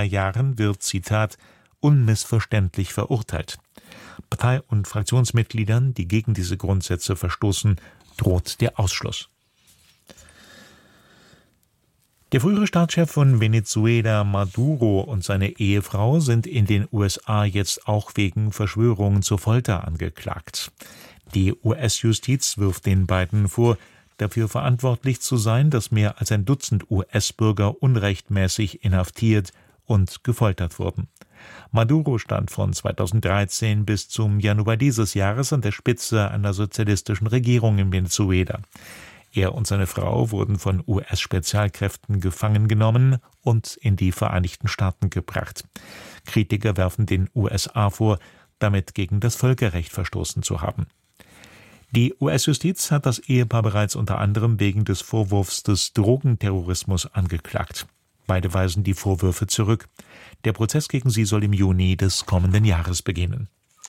Jahren wird, Zitat, unmissverständlich verurteilt. Partei- und Fraktionsmitgliedern, die gegen diese Grundsätze verstoßen, droht der Ausschluss. Der frühere Staatschef von Venezuela, Maduro, und seine Ehefrau sind in den USA jetzt auch wegen Verschwörung zur Folter angeklagt. Die US-Justiz wirft den beiden vor, dafür verantwortlich zu sein, dass mehr als ein Dutzend US-Bürger unrechtmäßig inhaftiert und gefoltert wurden. Maduro stand von 2013 bis zum Januar dieses Jahres an der Spitze einer sozialistischen Regierung in Venezuela. Er und seine Frau wurden von US-Spezialkräften gefangen genommen und in die Vereinigten Staaten gebracht. Kritiker werfen den USA vor, damit gegen das Völkerrecht verstoßen zu haben. Die US-Justiz hat das Ehepaar bereits unter anderem wegen des Vorwurfs des Drogenterrorismus angeklagt. Beide weisen die Vorwürfe zurück. Der Prozess gegen sie soll im Juni des kommenden Jahres beginnen.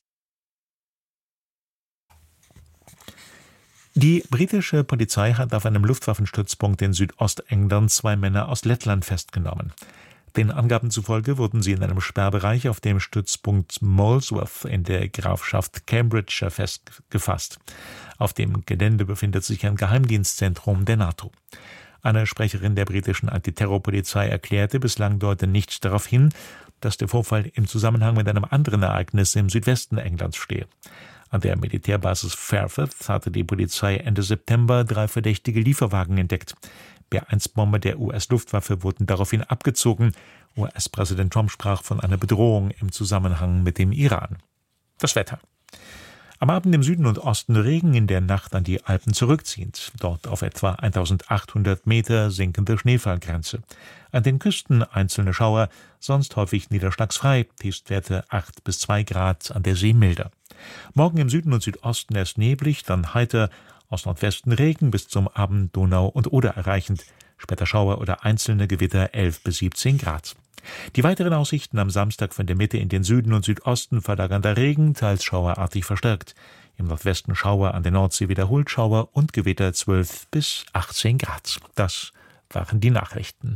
Die britische Polizei hat auf einem Luftwaffenstützpunkt in Südostengland 2 Männer aus Lettland festgenommen. Den Angaben zufolge wurden sie in einem Sperrbereich auf dem Stützpunkt Molesworth in der Grafschaft Cambridgeshire festgefasst. Auf dem Gelände befindet sich ein Geheimdienstzentrum der NATO. Eine Sprecherin der britischen Antiterrorpolizei erklärte, bislang deute nichts darauf hin, dass der Vorfall im Zusammenhang mit einem anderen Ereignis im Südwesten Englands stehe. An der Militärbasis Fairfirth hatte die Polizei Ende September 3 verdächtige Lieferwagen entdeckt. B-1-Bomber der US-Luftwaffe wurden daraufhin abgezogen. US-Präsident Trump sprach von einer Bedrohung im Zusammenhang mit dem Iran. Das Wetter. Am Abend im Süden und Osten Regen, in der Nacht an die Alpen zurückziehend. Dort auf etwa 1800 Meter sinkende Schneefallgrenze. An den Küsten einzelne Schauer, sonst häufig niederschlagsfrei. Tiefstwerte 8 bis 2 Grad, an der See milder. Morgen im Süden und Südosten erst neblig, dann heiter, aus Nordwesten Regen, bis zum Abend Donau und Oder erreichend. Später Schauer oder einzelne Gewitter 11 bis 17 Grad. Die weiteren Aussichten am Samstag von der Mitte in den Süden und Südosten verlagernder Regen, teils schauerartig verstärkt. Im Nordwesten Schauer, an der Nordsee wiederholt Schauer und Gewitter 12 bis 18 Grad. Das waren die Nachrichten.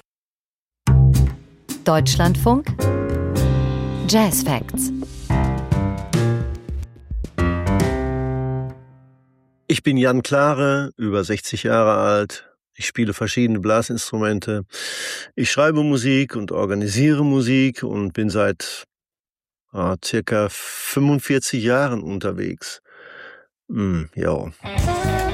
Deutschlandfunk Jazz Facts. Ich bin Jan Klare, über 60 Jahre alt. Ich spiele verschiedene Blasinstrumente. Ich schreibe Musik und organisiere Musik und bin seit circa 45 Jahren unterwegs. Ja.